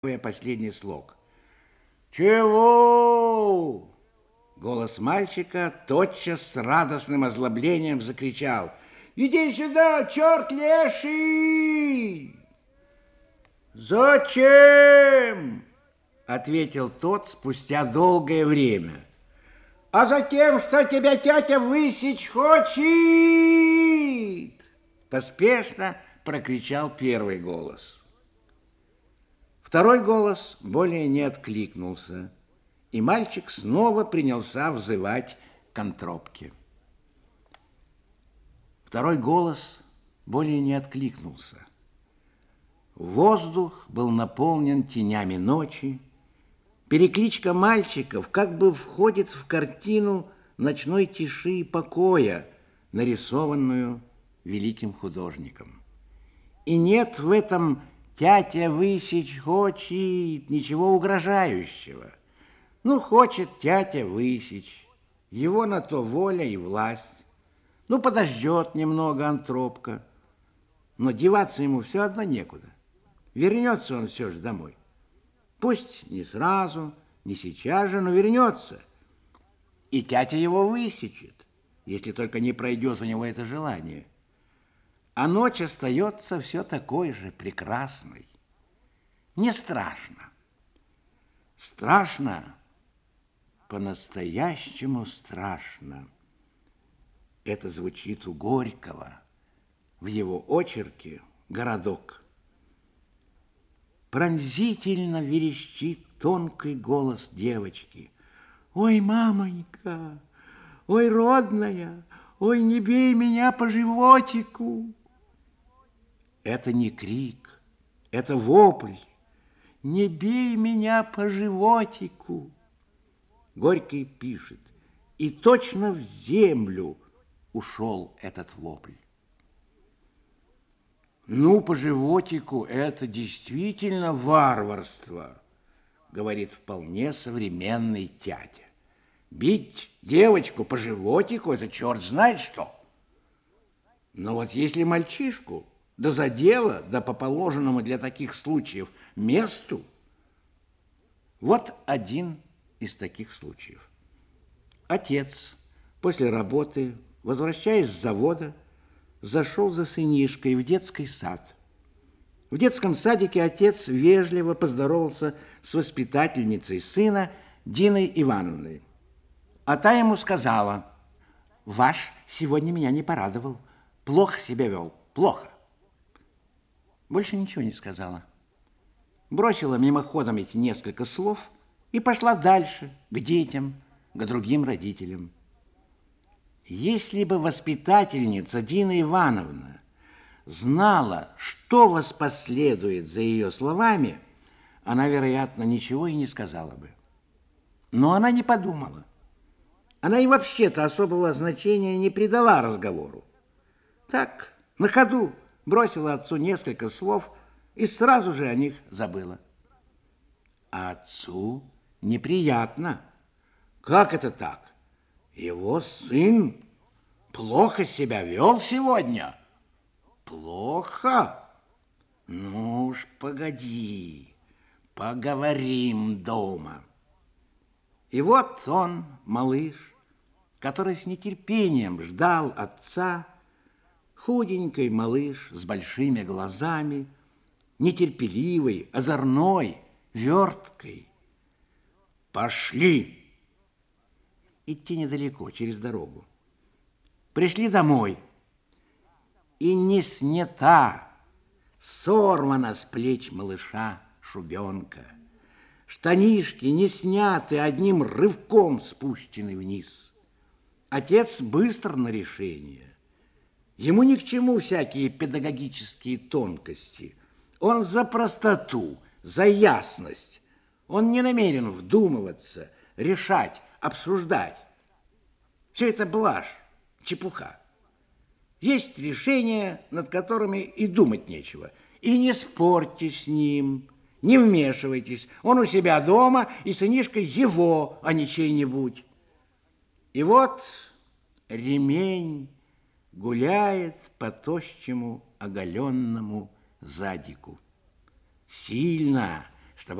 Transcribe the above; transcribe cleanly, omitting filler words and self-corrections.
последний слог. «Чего?» Голос мальчика тотчас с радостным озлоблением закричал: «Иди сюда, черт леший!» «Зачем?» — ответил тот спустя долгое время. «А затем, что тебя тятя высечь хочет!» Поспешно прокричал первый голос. Второй голос более не откликнулся, и мальчик снова принялся взывать к антропке. Второй голос более не откликнулся. Воздух был наполнен тенями ночи. Перекличка мальчиков как бы входит в картину ночной тиши и покоя, нарисованную великим художником. И нет в этом «тятя высечь хочет» ничего угрожающего. Ну, хочет тятя высечь, его на то воля и власть. Ну, подождет немного антропка, но деваться ему все одно некуда. Вернется он все же домой. Пусть не сразу, не сейчас же, но вернется. И тятя его высечет, если только не пройдет у него это желание. А ночь остается все такой же прекрасной. Не страшно. Страшно, по-настоящему страшно. Это звучит у Горького в его очерке «Городок». Пронзительно верещит тонкий голос девочки. «Ой, мамонька, ой, родная, ой, не бей меня по животику!» Это не крик, это вопль. «Не бей меня по животику!» Горький пишет, и точно в землю ушел этот вопль. Ну, по животику это действительно варварство, говорит вполне современный тятя. Бить девочку по животику – это черт знает что. Но вот если мальчишку, да за дело, да по положенному для таких случаев месту, вот один из таких случаев. Отец после работы, возвращаясь с завода, зашел за сынишкой в детский сад. В детском садике отец вежливо поздоровался с воспитательницей сына Диной Ивановной. А та ему сказала: «Ваш сегодня меня не порадовал, плохо себя вел, плохо». Больше ничего не сказала. Бросила мимоходом эти несколько слов и пошла дальше, к детям, к другим родителям. Если бы воспитательница Дина Ивановна знала, что воспоследует за ее словами, она, вероятно, ничего и не сказала бы. Но она не подумала. Она и вообще-то особого значения не придала разговору. Так, на ходу бросила отцу несколько слов и сразу же о них забыла. А отцу неприятно. Как это так? Его сын плохо себя вел сегодня? Плохо? Ну уж погоди, поговорим дома. И вот он, малыш, который с нетерпением ждал отца, худенький малыш с большими глазами, нетерпеливый, озорной, верткой. Пошли! Идти недалеко, через дорогу. Пришли домой, и не снята, сорвана с плеч малыша шубенка. Штанишки не сняты, одним рывком спущены вниз. Отец быстр на решение. Ему ни к чему всякие педагогические тонкости. Он за простоту, за ясность. Он не намерен вдумываться, решать, обсуждать. Все это блажь, чепуха. Есть решения, над которыми и думать нечего. И не спорьте с ним, не вмешивайтесь. Он у себя дома, и сынишка его, а не чей-нибудь. И вот ремень гуляет по тощему оголенному задику. Сильно,